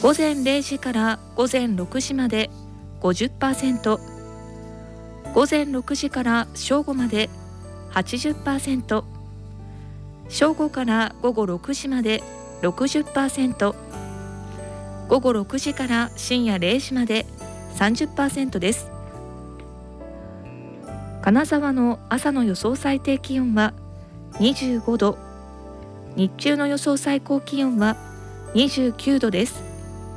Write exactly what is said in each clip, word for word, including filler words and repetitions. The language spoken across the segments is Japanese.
午前れいじから午前ろくじまで ごじゅっパーセント、午前ろくじから正午まで はちじゅっパーセント、正午から午後ろくじまで ろくじゅっパーセント、午後ろくじから深夜れいじまで さんじゅっパーセント です。金沢の朝の予想最低気温はにじゅうごど、日中の予想最高気温はにじゅうきゅうどです。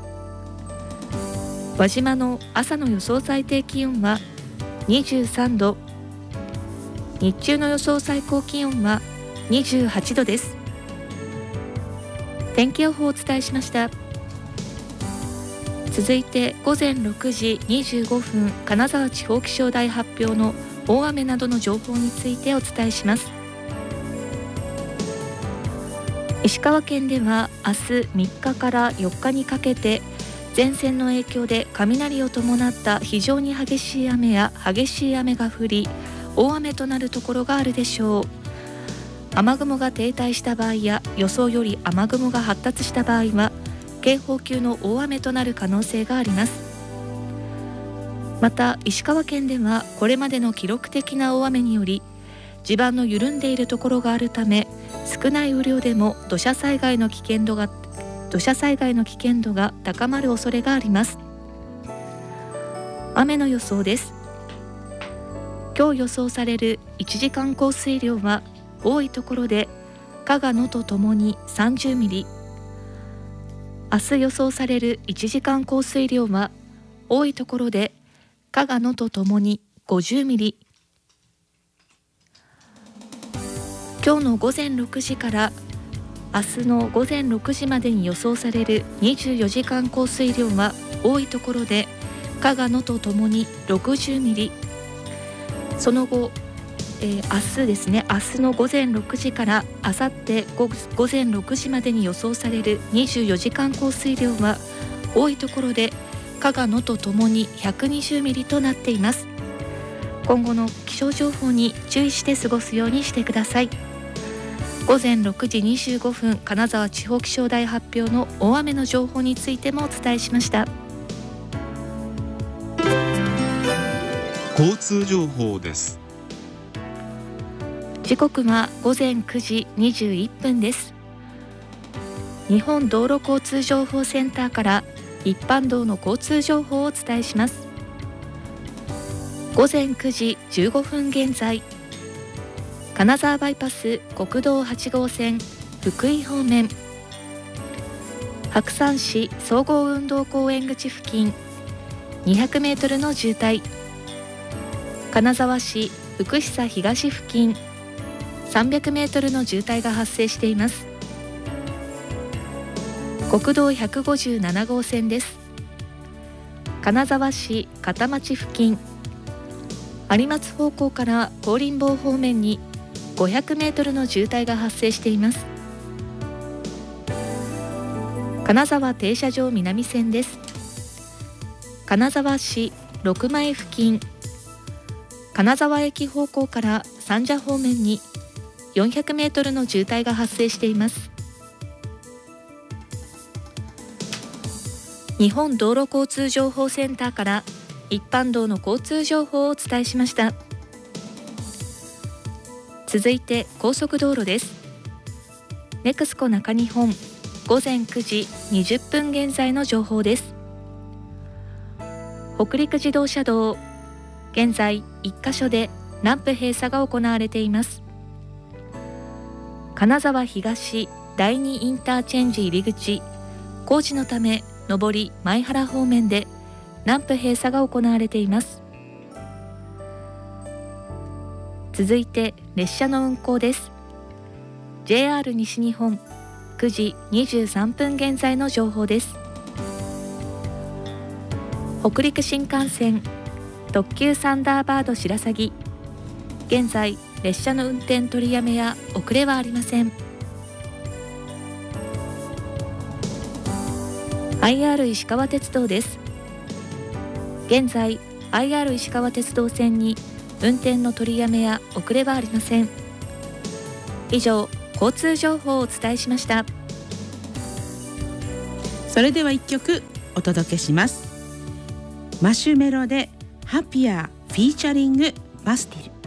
輪島の朝の予想最低気温はにじゅうさんど、日中の予想最高気温はにじゅうはちどです。天気予報をお伝えしました。続いて午前ろくじにじゅうごふん、金沢地方気象台発表の大雨などの情報についてお伝えします。石川県では明日みっかからよっかにかけて前線の影響で雷を伴った非常に激しい雨や激しい雨が降り、大雨となるところがあるでしょう。雨雲が停滞した場合や予想より雨雲が発達した場合は警報級の大雨となる可能性があります。また石川県ではこれまでの記録的な大雨により地盤の緩んでいるところがあるため、少ない雨量でも土砂災害の危険度が土砂災害の危険度が高まる恐れがあります。雨の予想です。今日予想されるいちじかん降水量は多いところで加賀能登ともにさんじゅうミリ、明日予想されるいちじかん降水量は多いところで加賀能登ともにごじゅうミリ。今日の午前ろくじから明日の午前ろくじまでに予想されるにじゅうよじかん降水量は多いところで加賀能登ともにろくじゅうミリ。その後、えー、明日ですね明日の午前ろくじから明後日午前ろくじまでに予想されるにじゅうよじかん降水量は多いところで加賀能登ともにひゃくにじゅうミリとなっています。今後の気象情報に注意して過ごすようにしてください。午前ろくじにじゅうごふん、金沢地方気象台発表の大雨の情報についてもお伝えしました。 交通情報です。 時刻は午前くじにじゅういっぷんです。日本道路交通情報センターから一般道の交通情報をお伝えします。午前くじじゅうごふん現在、金沢バイパス国道はちごうせん福井方面、白山市総合運動公園口付近にひゃくメートルの渋滞、金沢市福久東付近さんびゃくメートルの渋滞が発生しています。国道ひゃくごじゅうななごうせんです。金沢市片町付近、有松方向から香林坊方面にごひゃくメートルの渋滞が発生しています。金沢停車場南線です。金沢市六前付近、金沢駅方向から三社方面によんひゃくメートルの渋滞が発生しています。日本道路交通情報センターから一般道の交通情報をお伝えしました。続いて高速道路です。ネクスコ中日本午前くじにじゅっぷん現在の情報です。北陸自動車道、現在いっかしょでランプ閉鎖が行われています。金沢東だいにインターチェンジ入り口、工事のため上り前原方面でランプ閉鎖が行われています。続いて列車の運行です。 ジェイアール 西日本くじにじゅうさんぷん現在の情報です。北陸新幹線特急サンダーバード白鷺、現在列車の運転取りやめや遅れはありません。 アイアール 石川鉄道です。現在 アイアール 石川鉄道線に運転の取りやめや遅れはありません。以上、交通情報をお伝えしました。そそれではいっきょくお届けします。マシュメロでハピアーフィーチャリングバスティル。